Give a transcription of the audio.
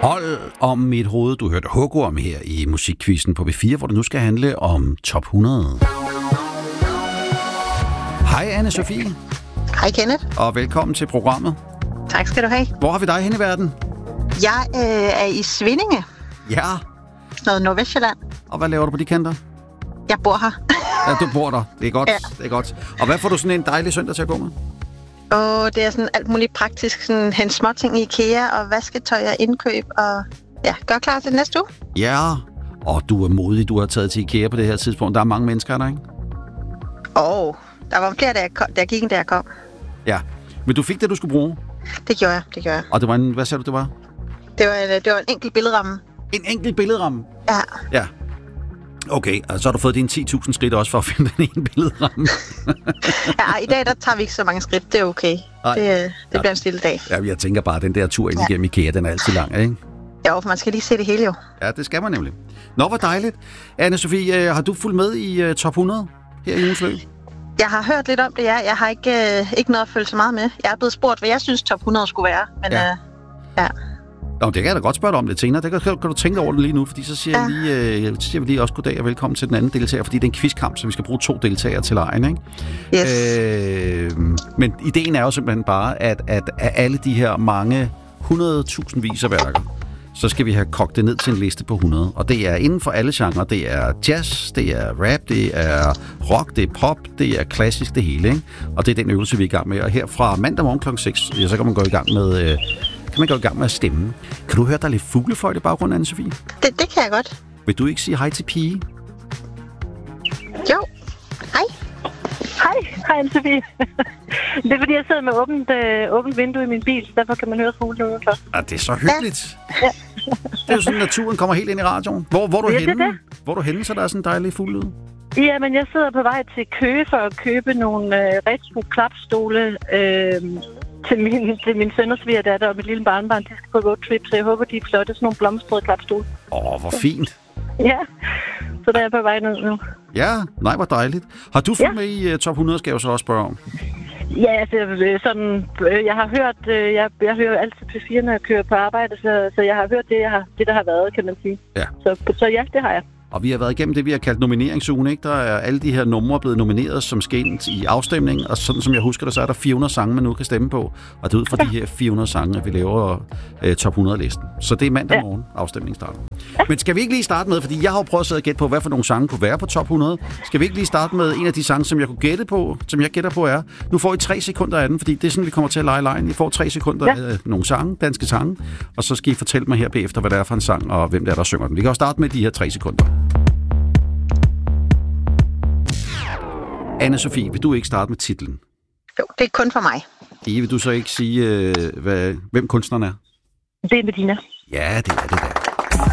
Hold om mit hoved. Du hørte hugorm her i Musikquizzen på B4, hvor det nu skal handle om top 100. Hej Anne-Sophie. Hej Kenneth. Og velkommen til programmet. Tak skal du have. Hvor har vi dig hen i verden? Jeg er i Svindinge. Ja. Noget Nordvestjylland. Og hvad laver du på de kanter? Jeg bor her. Ja, du bor der. Det er godt. Ja. Det er godt. Og hvad får du sådan en dejlig søndag til at gå med? Og det er sådan alt muligt praktisk. Sådan hen småting i IKEA og vasketøj og indkøb. Og ja, gør klar til næste uge. Ja. Og du er modig. Du har taget til IKEA på det her tidspunkt. Der er mange mennesker der, ikke? Der var flere, der gik, da jeg kom. Ja. Men du fik det, du skulle bruge? Det gjorde jeg. Og det var en... Hvad sagde du, det var? Det var en enkelt billedramme. En enkelt billederamme? Ja. Ja. Okay, og så har du fået dine 10.000 skridt også for at finde den ene billederamme. Ja, i dag der tager vi ikke så mange skridt. Det er okay. Det bliver en stille dag. Ja, jeg tænker bare, at den der tur ind igennem IKEA, den er altid lang, ikke? Ja, for man skal lige se det hele jo. Ja, det skal man nemlig. Nå, hvor dejligt. Anne-Sophie, har du fulgt med i top 100 her i ugens løb? Jeg har hørt lidt om det, ja. Jeg har ikke noget at følge så meget med. Jeg er blevet spurgt, hvad jeg synes top 100 skulle være. Men ja. Nå, det kan jeg da godt spørge dig om lidt senere. Det kan du tænke over det lige nu, fordi så siger, siger vi lige også goddag og velkommen til den anden deltager, fordi det er en quizkamp, så vi skal bruge 2 deltagere til lejen, ikke? Yes. Men ideen er jo simpelthen bare, at af alle de her mange 100.000 vis af værker, så skal vi have kogt det ned til en liste på 100. Og det er inden for alle genrer. Det er jazz, det er rap, det er rock, det er pop, det er klassisk, det hele, ikke? Og det er den øvelse, vi er i gang med. Og her fra mandag morgen kl. 6, så kan man gå i gang med at stemme. Kan du høre, der er lidt fuglefløjt i baggrunden, Anne-Sophie? Det kan jeg godt. Vil du ikke sige hej til Pige? Jo. Hej. Hej Anne-Sophie. Det er fordi, jeg sidder med åbent vindue i min bil, så derfor kan man høre fuglene udenfor. Ja, det er så hyggeligt. Ja. Det er jo sådan, at naturen kommer helt ind i radioen. Hvor er du henne? Hvor er du henne, så der er sådan en dejlig fuglelyd? Ja, men jeg sidder på vej til Køge for at købe nogle retro-klapstole til min søn og svigerdatter og mit lille barnebarn. De skal på roadtrip, så jeg håber, de er flotte. Sådan nogle blomstrede klapstole. Hvor fint. Ja, så der er jeg på vej ned nu. Ja, nej, hvor dejligt. Har du fulgt med i top 100, skal jeg så også spørge om? Ja, altså, jeg har hørt, jeg hører altid P4, når jeg kører på arbejde, så jeg har hørt det, der har været, kan man sige. Ja. Så ja, det har jeg. Og vi har været igennem det, vi har kaldt nomineringsugen, ikke? Der er alle de her numre blevet nomineret, som skal ind i afstemning, og sådan som jeg husker det, så er der 400 sange, man nu kan stemme på. Og det er ud fra de her 400 sange, at vi laver top 100-listen. Så det er mandag morgen, afstemningen starter. Men skal vi ikke lige starte med, fordi jeg har jo prøvet at sidde og gætte på, hvad for nogle sange kunne være på top 100. Skal vi ikke lige starte med en af de sange, som jeg kunne gætte på, som jeg gætter på er? Nu får I 3 sekunder af den, fordi det er sådan, vi kommer til at lege lejen. I får 3 sekunder af nogle sange, danske sange, og så skal I fortælle mig her bagefter, hvad det er for en sang, og hvem det er, der synger den. Vi kan jo starte med de her 3 sekunder. Anne-Sophie, vil du ikke starte med titlen? Jo, det er kun for mig. Vil du så ikke sige, hvem kunstneren er? Det er Medina. Ja, det er det.